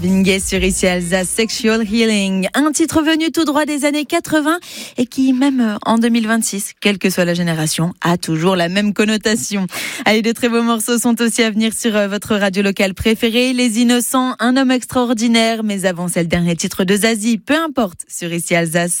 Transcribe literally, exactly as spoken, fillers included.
Vinguet sur Ici Alsace, Sexual Healing, un titre venu tout droit des années quatre-vingts et qui, même en deux mille vingt-six, quelle que soit la génération, a toujours la même connotation. Allez, de très beaux morceaux sont aussi à venir sur votre radio locale préférée, Les Innocents, Un homme extraordinaire, mais avant c'est le dernier titre de Zazie, peu importe, sur Ici Alsace.